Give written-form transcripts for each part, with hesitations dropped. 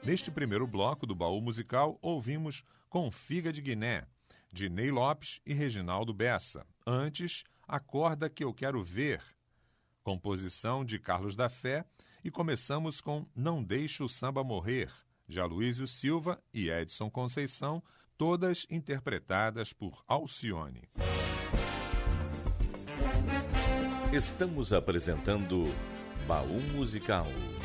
Neste primeiro bloco do Baú Musical, ouvimos Com Figa de Guiné, de Ney Lopes e Reginaldo Bessa. Antes, Acorda Que Eu Quero Ver, composição de Carlos da Fé, e começamos com Não Deixe o Samba Morrer, de Aloysio Silva e Edson Conceição, todas interpretadas por Alcione. Estamos apresentando Baú Musical.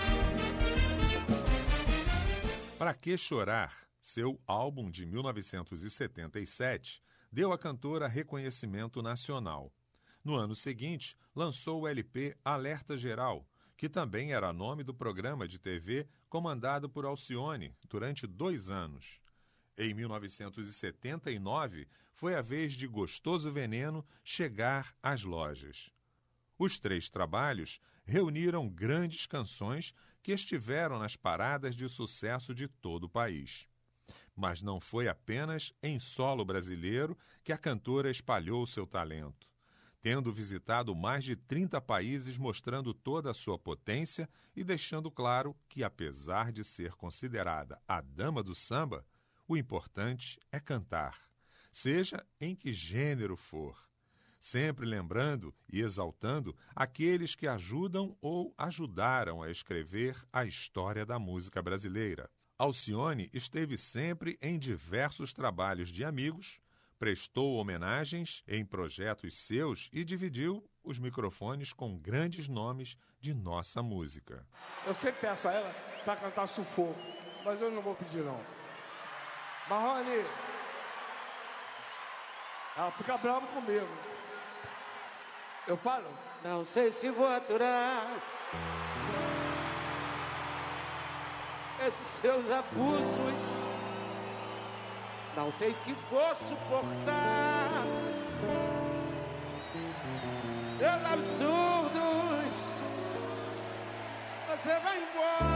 Pra Que Chorar, seu álbum de 1977, deu à cantora reconhecimento nacional. No ano seguinte, lançou o LP Alerta Geral, que também era nome do programa de TV comandado por Alcione durante 2 anos. Em 1979, foi a vez de Gostoso Veneno chegar às lojas. Os 3 trabalhos reuniram grandes canções que estiveram nas paradas de sucesso de todo o país. Mas não foi apenas em solo brasileiro que a cantora espalhou seu talento, tendo visitado mais de 30 países mostrando toda a sua potência e deixando claro que, apesar de ser considerada a dama do samba, o importante é cantar, seja em que gênero for, sempre lembrando e exaltando aqueles que ajudam ou ajudaram a escrever a história da música brasileira. Alcione esteve sempre em diversos trabalhos de amigos, prestou homenagens em projetos seus e dividiu os microfones com grandes nomes de nossa música. Eu sempre peço a ela para cantar Sufoco, mas eu não vou pedir não. Marrone, ela fica brava comigo. Eu falo? Não sei se vou aturar esses seus abusos. Não sei se vou suportar seus absurdos. Você vai embora.